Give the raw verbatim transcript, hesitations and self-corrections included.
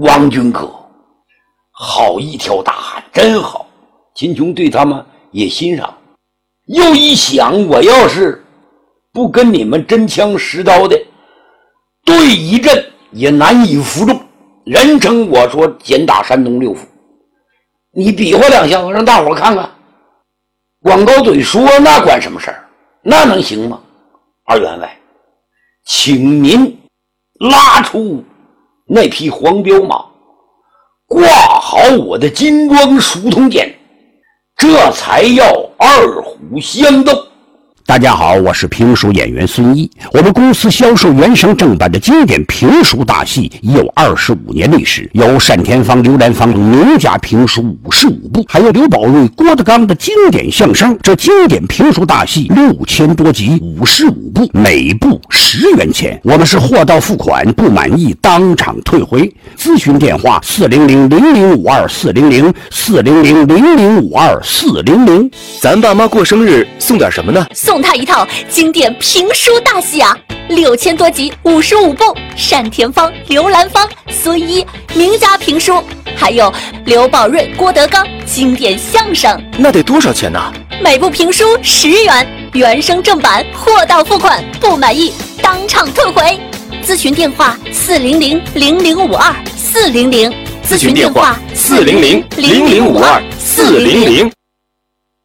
王君可，好一条大汉，真好。秦琼对他们也欣赏。又一想，我要是不跟你们真枪实刀的对一阵，也难以服众，人称我说简打山东六府。你比划两下，让大伙看看。广高嘴说那管什么事儿，那能行吗？二员外，请您拉出那匹黄骠马，挂好我的金光疏通剑，这才要二虎相斗。 大家好，我是评书演员孙一。我们公司销售原声正版的经典评书大戏已有二十五年历史，有单田芳、刘兰芳名家评书五十五部，还有刘宝瑞、郭德纲的经典相声。这经典评书大戏六千多集，五十五部，每部十元钱。我们是货到付款，不满意当场退回。咨询电话：四零零零零五二四零零四零零零零五二四零零。 咱爸妈过生日送点什么呢？ 送他一套经典评书大戏啊，六千多集，五十五部，单田芳、刘兰芳、孙一名家评书，还有刘宝瑞、郭德纲经典相声。 那得多少钱呢？ 每部评书十元，原声正版，货到付款，不满意当场退回。咨询电话：四零零零零五二四零零。 咨询电话：四零零零零五二四零零。